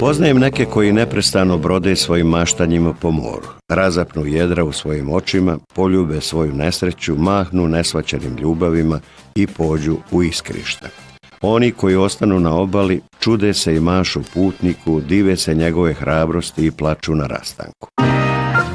Poznajem neke koji neprestano brode svojim maštanjima po moru, razapnu jedra u svojim očima, poljube svoju nesreću, mahnu nesvaćenim ljubavima i pođu u iskrišta. Oni koji ostanu na obali čude se i mašu putniku, dive se njegove hrabrosti i plaču na rastanku.